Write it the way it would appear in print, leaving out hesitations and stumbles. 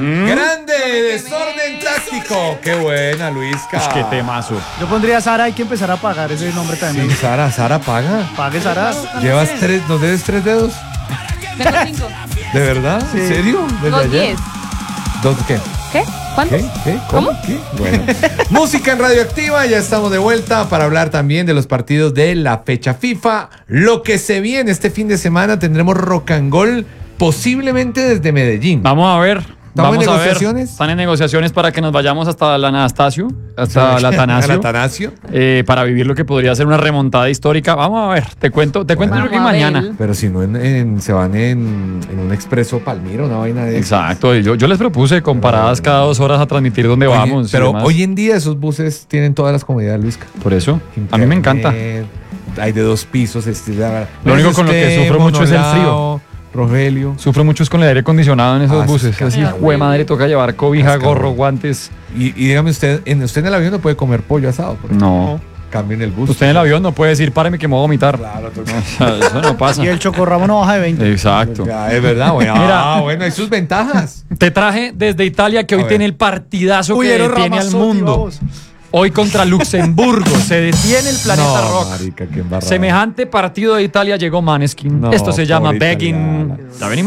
Grande desorden táctico. Qué buena, Luisca. Qué temazo. Yo pondría Sara, hay que empezar a pagar ese nombre también. Sí, Sara paga. Pague Sara. ¿Llevas 3, nos debes 3 dedos? Tengo 5. ¿De verdad? Sí. ¿En serio? ¿Desde Tengo ayer? 10. ¿Dos qué? ¿Qué? ¿Cuántos? ¿Qué? ¿Cómo? ¿Qué? Bueno. Música en Radioactiva, ya estamos de vuelta para hablar también de los partidos de la fecha FIFA. Lo que se viene este fin de semana, tendremos Rock and Roll posiblemente desde Medellín. Vamos a ver. ¿Estamos en Vamos a ver. negociaciones? Están en negociaciones para que nos vayamos hasta la Anastasio, hasta la Atanasio, Atanasio. para vivir lo que podría ser una remontada histórica. Vamos a ver, te cuento creo que Vamos a ver. mañana. Pero si no, se van en un expreso Palmiro, una vaina de... Exacto, yo les propuse con paradas cada 2 horas a transmitir dónde Oye, vamos. y pero demás. hoy en día esos buses tienen todas las comodidades, Luisca. Por eso, a mí me encanta. Internet, hay de 2 pisos. Lo único con lo que sufro mucho es el frío. Rogelio. Sufro mucho es con el aire acondicionado en esos Ah, buses. sí, Así, cabrón. jue madre, toca llevar cobija, Cascabrón. gorro, guantes. Y dígame usted en el avión no puede comer pollo asado. Por ejemplo. No. Cambien el bus. Usted en el avión no puede decir, páreme que me voy a vomitar. Claro, Eso no pasa. Y el chocorramo no baja de 20. Exacto. es verdad, bueno. Mira. Bueno, hay sus ventajas. Te traje desde Italia que hoy A ver. tiene el partidazo Uy, que Eros detiene al Ramazzotti, mundo. vamos. Hoy contra Luxemburgo. Se detiene el planeta No, rock. marica, qué embarrada. Semejante partido de Italia llegó Maneskin. No, Esto se llama pobre Begging. italiano. Ya venimos.